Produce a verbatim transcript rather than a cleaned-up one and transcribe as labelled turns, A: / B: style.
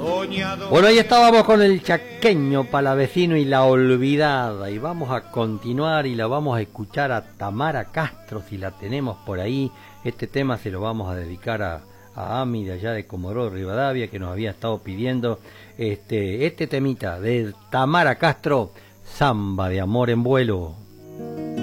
A: Bueno, ahí estábamos con el chaqueño Palavecino y La Olvidada, y vamos a continuar y la vamos a escuchar a Tamara Castro, si la tenemos por ahí. Este tema se lo vamos a dedicar a, a Ami de allá de Comodoro Rivadavia, que nos había estado pidiendo este, este temita de Tamara Castro, Samba de Amor en Vuelo.